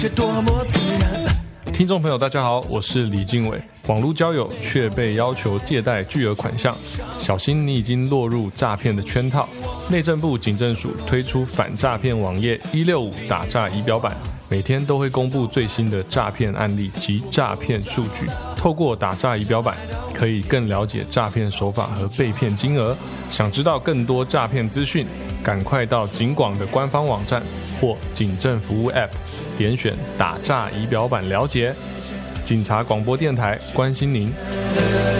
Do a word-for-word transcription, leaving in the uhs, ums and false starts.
多么自然。 听众朋友大家好，我是李经纬。网络交友却被要求借贷巨额款项，小心你已经落入诈骗的圈套。内政部警政署推出反诈骗网页一六五打诈仪表板，每天都会公布最新的诈骗案例及诈骗数据。透过打诈仪表板，可以更了解诈骗手法和被骗金额。想知道更多诈骗资讯，赶快到警广的官方网站或警政服务 App 点选打诈仪表板了解。警察广播电台关心您。